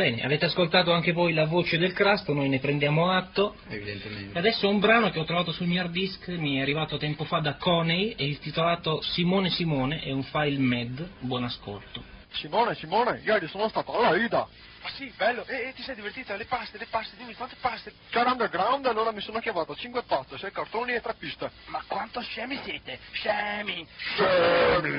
Bene, avete ascoltato anche voi la voce del Crasto, noi ne prendiamo atto. Evidentemente. E adesso un brano che ho trovato sul mio hard disk, mi è arrivato tempo fa da Coney, è intitolato Simone Simone, è un file MED, buon ascolto. Simone, ieri sono stato alla Ida. Ma sì, bello, e ti sei divertito? Le paste, dimmi quante paste? C'era underground, allora mi sono chiavato 5 paste, 6 cartoni e 3 piste. Ma quanto scemi siete? Scemi! Scemi!